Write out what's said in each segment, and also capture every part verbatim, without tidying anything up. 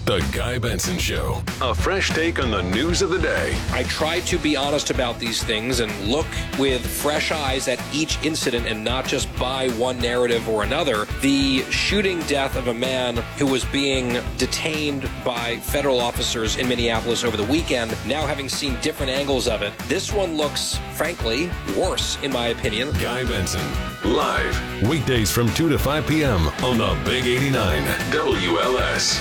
The Guy Benson Show. A fresh take on the news of the day. I try to be honest about these things and look with fresh eyes at each incident and not just buy one narrative or another. The shooting death of a man who was being detained by federal officers in Minneapolis over the weekend, now having seen different angles of it, this one looks, frankly, worse, in my opinion. Guy Benson, live, weekdays from two to five p.m. on the Big eighty-nine W L S.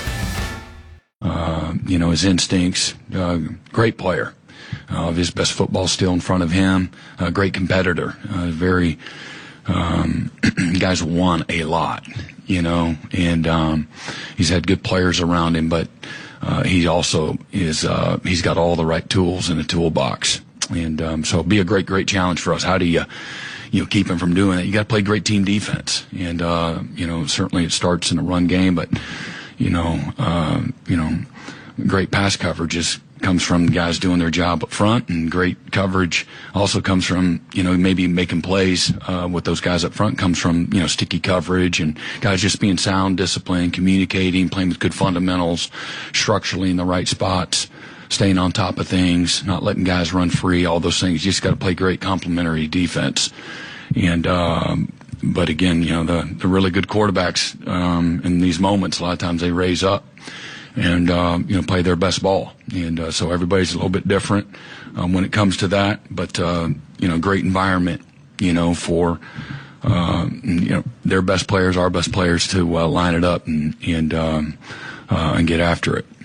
Uh, you know, his instincts, uh, great player. Uh, his best football still in front of him. A great competitor. Uh, very, um, guys won a lot, you know, and, um, he's had good players around him, but, uh, he also is, uh, he's got all the right tools in the toolbox. And, um, so it'll be a great, great challenge for us. How do you, you know, keep him from doing that? You got to play great team defense. And, uh, you know, certainly it starts in the run game, but, you know, uh, you know, great pass coverage is, comes from guys doing their job up front, and great coverage also comes from, you know, maybe making plays uh, with those guys up front comes from, you know, sticky coverage and guys just being sound, disciplined, communicating, playing with good fundamentals, structurally in the right spots, staying on top of things, not letting guys run free, all those things. You just got to play great complementary defense. And, um, But again, you know, the, the really good quarterbacks um, in these moments, a lot of times they raise up and, um, you know, play their best ball. And uh, so everybody's a little bit different um, when it comes to that. But, uh, you know, great environment, you know, for, uh, you know, their best players, our best players to uh, line it up and, and, um, uh, and get after it.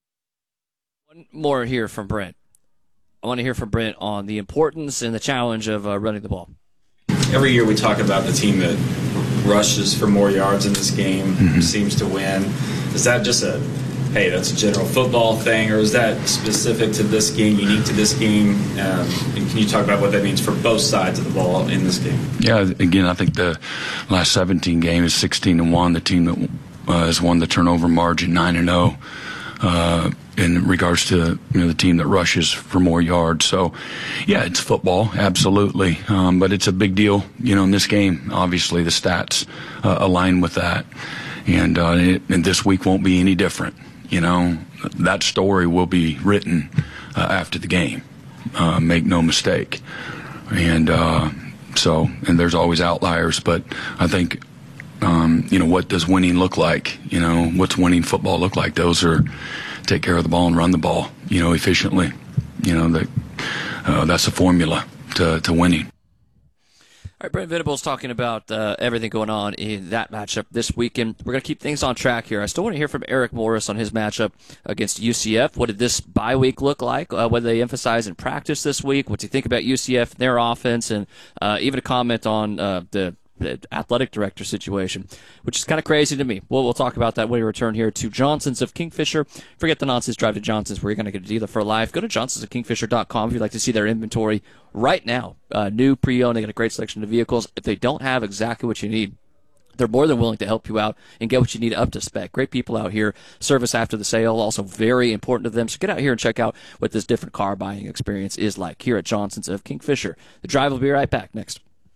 One more here from Brent. I want to hear from Brent on the importance and the challenge of uh, running the ball. Every year we talk about the team that rushes for more yards in this game, mm-hmm. seems to win. Is that just a, hey, that's a general football thing, or is that specific to this game, unique to this game? Um, and can you talk about what that means for both sides of the ball in this game? Yeah, again, I think the last seventeen games, sixteen and one, the team that uh, has won the turnover margin, nine and oh. Uh, in regards to, you know, the team that rushes for more yards. So, yeah, it's football, absolutely. Um, but it's a big deal, you know, in this game. Obviously, the stats uh, align with that. And, uh, it, and this week won't be any different. You know, that story will be written uh, after the game. Uh, make no mistake. And uh, so, and there's always outliers, but I think, um, you know, what does winning look like? You know, what's winning football look like? Those are take care of the ball and run the ball, you know, efficiently. You know, that uh, that's the formula to, to winning. All right, Brent Venables talking about uh, everything going on in that matchup this weekend. We're going to keep things on track here. I still want to hear from Eric Morris on his matchup against U C F. What did this bye week look like? Uh, what did they emphasize in practice this week? What do you think about U C F and their offense? And uh, even a comment on uh, the athletic director situation, which is kind of crazy to me. Well, we'll talk about that when we return here to Johnson's of Kingfisher. Forget the nonsense, drive to Johnson's, where you're going to get a dealer for life. Go to johnsons of kingfisher dot com if you'd like to see their inventory right now. Uh, new, pre-owned, they got a great selection of vehicles. If they don't have exactly what you need, they're more than willing to help you out and get what you need up to spec. Great people out here. Service after the sale, also very important to them. So get out here and check out what this different car buying experience is like here at Johnson's of Kingfisher. The drive will be right back next.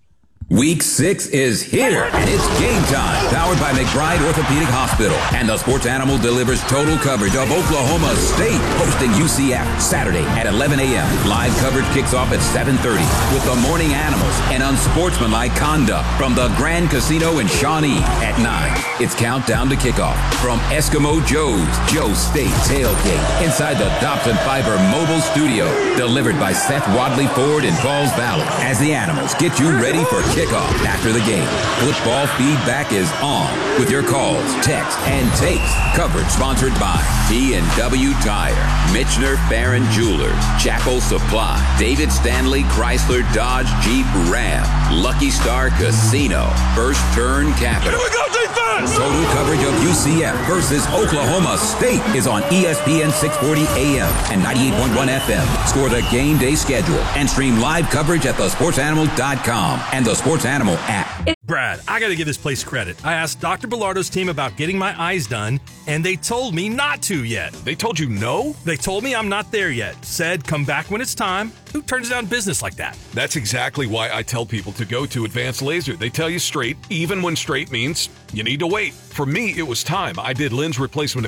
Week six is here, and it's game time. Powered by McBride Orthopedic Hospital. And the Sports Animal delivers total coverage of Oklahoma State, hosting U C F Saturday at eleven a.m. Live coverage kicks off at seven thirty with the Morning Animals and unsportsmanlike conduct from the Grand Casino in Shawnee at nine. It's countdown to kickoff from Eskimo Joe's, Joe State Tailgate, inside the Dobson Fiber Mobile Studio. Delivered by Seth Wadley Ford in Falls Valley. As the Animals get you ready for kickoff after the game. Football feedback is on with your calls, texts, and takes. Coverage sponsored by B and W Tire, Michener Farron Jewelers, Chapel Supply, David Stanley Chrysler Dodge Jeep Ram, Lucky Star Casino, First Turn Capital. Here we go, defense! Total coverage of U C F versus Oklahoma State is on E S P N six forty A M and ninety-eight point one F M. Score the game day schedule and stream live coverage at the sports animal dot com and the Sports Animal app. Brad, I got to give this place credit. I asked Doctor Bilardo's team about getting my eyes done, and they told me not to yet. They told you no? They told me I'm not there yet. Said, come back when it's time. Who turns down business like that? That's exactly why I tell people to go to Advanced Laser. They tell you straight, even when straight means you need to wait. For me, it was time. I did lens replacement